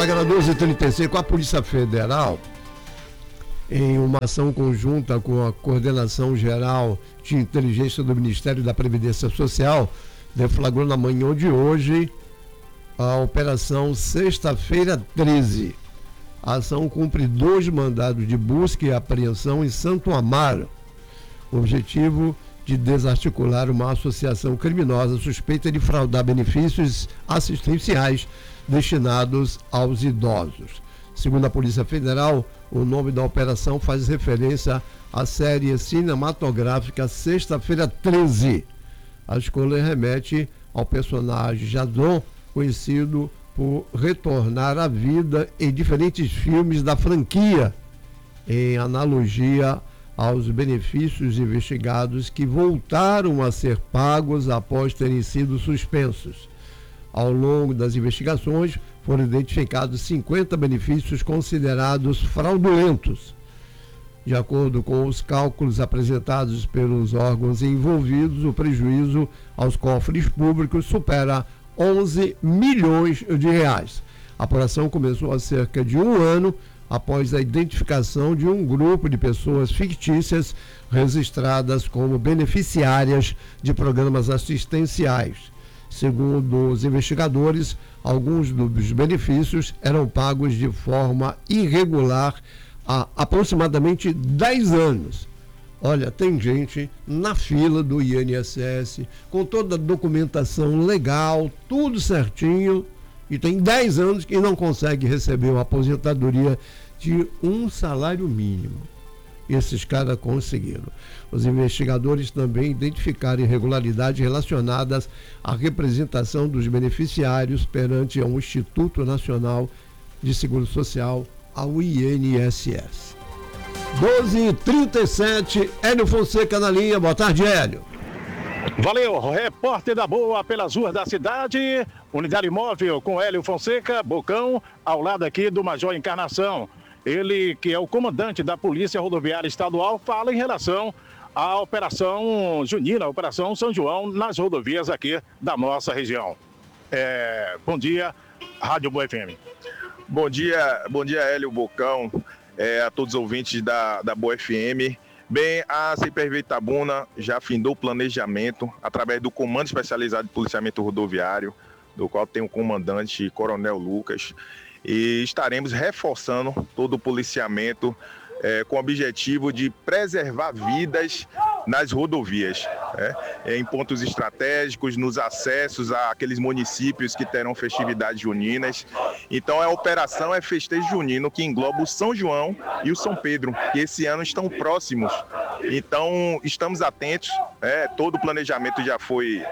Agora 12h35, a Polícia Federal, em uma ação conjunta com a Coordenação Geral de Inteligência do Ministério da Previdência Social, deflagrou na manhã de hoje a Operação Sexta-feira 13. A ação cumpre 2 mandados de busca e apreensão em Santo Amaro. O objetivo de desarticular uma associação criminosa suspeita de fraudar benefícios assistenciais destinados aos idosos. Segundo a Polícia Federal, o nome da operação faz referência à série cinematográfica Sexta-feira 13. A escolha remete ao personagem Jason, conhecido por retornar à vida em diferentes filmes da franquia, em analogia aos benefícios investigados que voltaram a ser pagos após terem sido suspensos. Ao longo das investigações, foram identificados 50 benefícios considerados fraudulentos. De acordo com os cálculos apresentados pelos órgãos envolvidos, o prejuízo aos cofres públicos supera 11 milhões de reais. A apuração começou há cerca de um ano após a identificação de um grupo de pessoas fictícias registradas como beneficiárias de programas assistenciais. Segundo os investigadores, alguns dos benefícios eram pagos de forma irregular há aproximadamente 10 anos. Olha, tem gente na fila do INSS, com toda a documentação legal, tudo certinho, e tem 10 anos que não consegue receber uma aposentadoria de um salário mínimo. Esses caras conseguiram. Os investigadores também identificaram irregularidades relacionadas à representação dos beneficiários perante o Instituto Nacional de Seguro Social, ao INSS. 12h37, Hélio Fonseca na linha. Boa tarde, Hélio. Valeu, repórter da Boa pelas ruas da cidade, unidade móvel com Hélio Fonseca, Bocão, ao lado aqui do Major Encarnação. Ele, que é o comandante da Polícia Rodoviária Estadual, fala em relação à Operação Junina, a Operação São João, nas rodovias aqui da nossa região. Bom dia, Rádio Boa FM. Bom dia, Hélio, Bocão, a todos os ouvintes da Boa FM. Bem, a CPRV Itabuna já findou o planejamento através do Comando Especializado de Policiamento Rodoviário, do qual tem o comandante Coronel Lucas, e estaremos reforçando todo o policiamento com o objetivo de preservar vidas nas rodovias, em pontos estratégicos, nos acessos àqueles municípios que terão festividades juninas. Então a operação é Festejo Junino, que engloba o São João e o São Pedro, que esse ano estão próximos. Então estamos atentos, todo o planejamento já foi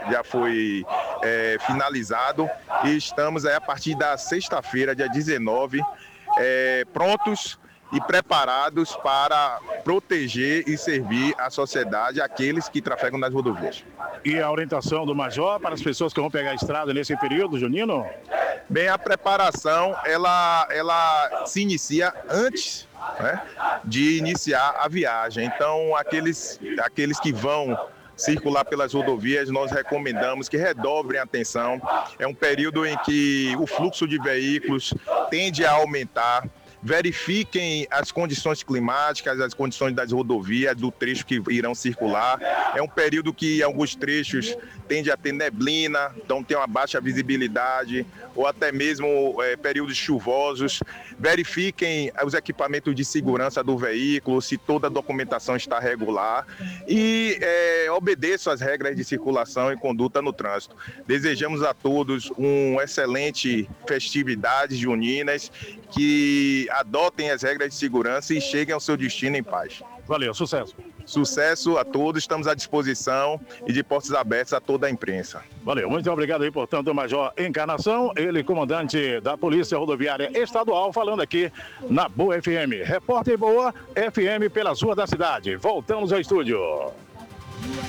finalizado e estamos a partir da sexta-feira, dia 19, prontos e preparados para proteger e servir a sociedade, aqueles que trafegam nas rodovias. E a orientação do Major para as pessoas que vão pegar a estrada nesse período, Junino? Bem, a preparação, ela se inicia antes, de iniciar a viagem. Então, aqueles que vão circular pelas rodovias, nós recomendamos que redobrem a atenção. É um período em que o fluxo de veículos tende a aumentar. Verifiquem as condições climáticas, as condições das rodovias, do trecho que irão circular. É um período que em alguns trechos tende a ter neblina, então tem uma baixa visibilidade, ou até mesmo períodos chuvosos. Verifiquem os equipamentos de segurança do veículo, se toda a documentação está regular, e obedeçam as regras de circulação e conduta no trânsito. Desejamos a todos uma excelente festividades juninas, que adotem as regras de segurança e cheguem ao seu destino em paz. Valeu, sucesso. Sucesso a todos, estamos à disposição e de portas abertas a toda a imprensa. Valeu, muito obrigado aí, portanto, Major Encarnação, ele comandante da Polícia Rodoviária Estadual, falando aqui na Boa FM. Repórter Boa FM pelas ruas da cidade. Voltamos ao estúdio.